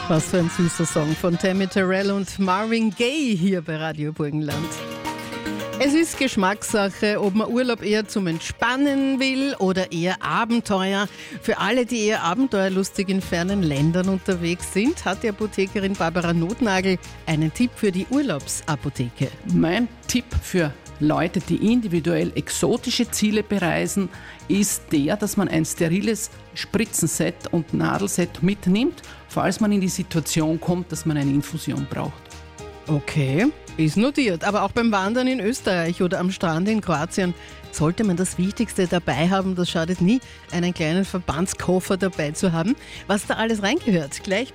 Was für ein süßer Song von Tammy Terrell und Marvin Gaye hier bei Radio Burgenland. Es ist Geschmackssache, ob man Urlaub eher zum Entspannen will oder eher Abenteuer. Für alle, die eher abenteuerlustig in fernen Ländern unterwegs sind, hat die Apothekerin Barbara Nothnagel einen Tipp für die Urlaubsapotheke. Mein Tipp für Leute, die individuell exotische Ziele bereisen, ist der, dass man ein steriles Spritzenset und Nadelset mitnimmt, falls man in die Situation kommt, dass man eine Infusion braucht. Okay, ist notiert. Aber auch beim Wandern in Österreich oder am Strand in Kroatien sollte man das Wichtigste dabei haben. Das schadet nie, einen kleinen Verbandskoffer dabei zu haben. Was da alles reingehört, gleich